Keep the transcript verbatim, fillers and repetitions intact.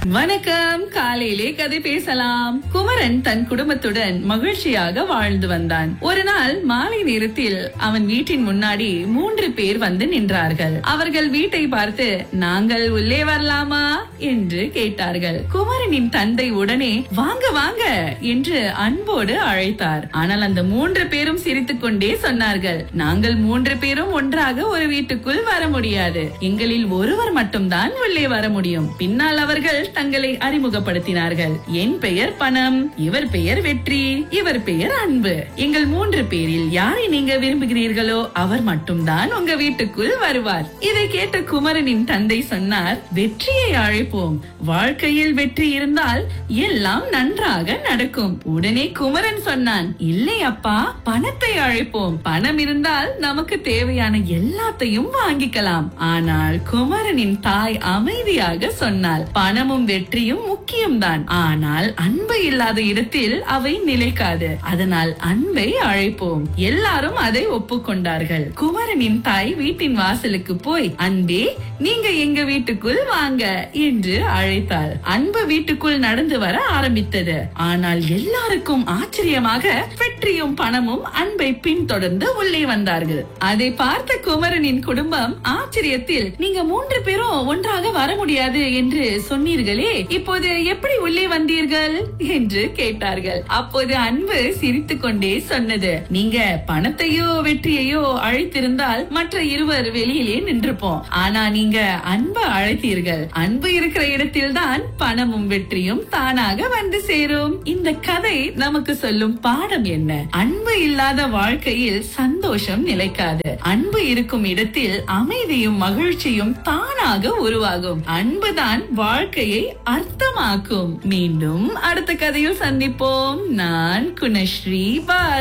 வணக்கம். காலையிலே கதை பேசலாம். குமரன் தன் குடும்பத்துடன் மகிழ்ச்சியாக வாழ்ந்து வந்தான். ஒரு நாள் மாலை நேரத்தில் அவன் வீட்டின் முன்னாடி மூன்று பேர் வந்து நின்றார்கள். அவர்கள் வீட்டை பார்த்து, நாங்கள் உள்ளே வரலாமா என்று கேட்டார்கள். குமரனின் தந்தை உடனே வாங்க வாங்க என்று அன்போடு அழைத்தார். ஆனால் அந்த மூன்று பேரும் சிரித்துக் கொண்டே சொன்னார்கள், நாங்கள் மூன்று பேரும் ஒன்றாக ஒரு வீட்டுக்குள் வர முடியாது. எங்களில் ஒருவர் மட்டும்தான் உள்ளே வர முடியும். பின்னால் அவர்கள் தங்களை அறிமுகப்படுத்தினார்கள். என் பெயர் பணம், இவர் பெயர் வெற்றி, இவர் பெயர் அன்பு. எங்கள் மூன்று பேரில் யாரை நீங்க விரும்புகிறீர்களோ அவர் மட்டும்தான் உங்க வீட்டுக்குள் வருவார். இதை கேட்ட குமரனின் தந்தை சொன்னார், வெற்றியை அழைப்போம். வாழ்க்கையில் வெற்றி இருந்தால் எல்லாம் நன்றாக நடக்கும். உடனே குமரன் சொன்னான், இல்லை அப்பா, பணத்தை அழைப்போம். பணம் இருந்தால் நமக்கு தேவையான எல்லாத்தையும் வாங்கிக்கலாம். ஆனால் குமரனின் தாய் அமைதியாக சொன்னாள், பணமும் வெற்றியும் முக்கியம்தான், ஆனால் அன்பு இல்லாத இடத்தில் அவை நிலைக்காது. அதனால் அன்பை அழைப்போம். எல்லாரும் அதை ஒப்புக்கொண்டார்கள். குமரனின் தாய் வீட்டின் வாசலுக்கு போய், அன்பே, நீங்க எங்க வீட்டுக்குள் வாங்க என்று அழைத்தாள். அன்பு வீட்டுக்குள் நடந்து வர ஆரம்பித்தது. ஆனால் எல்லாருக்கும் ஆச்சரியமாக வெற்றியும் பணமும் அன்பை பின்தொடர்ந்து உள்ளே வந்தார்கள். அதை பார்த்த குமரனின் குடும்பம் ஆச்சரியத்தில், நீங்க மூன்று பேரும் ஒன்றாக வர முடியாது என்று சொன்னீர்களே, இப்போது எப்படி உள்ளே வந்தீர்கள் என்று கேட்டார்கள். அப்போது அன்பு சிரித்துக் கொண்டே சொன்னது, நீங்க பணத்தையோ வெற்றியையோ அழைத்திருந்தால் மற்ற இருவர் வெளியிலே நின்றுப்போம். ஆனா நீங்க அன்பை அழைத்தீர்கள். அன்பு இருக்கிற இடத்தில் தான் பணமும் வெற்றியும் தானாக வந்து சேரும். இந்த கதை நமக்கு சொல்லும் பாடம் என்ன? அன்பு இல்லாத வாழ்க்கையில் சந்தோஷம் நிலைக்காது. அன்பு இருக்கும் இடத்தில் அமைதியும் மகிழ்ச்சியும் தானாக உருவாகும். அன்புதான் வாழ்க்கையை அர்த்தமாக்கும். மீண்டும் அடுத்த கதையில் சந்திப்போம். நான் குணஸ்ரீ பால்.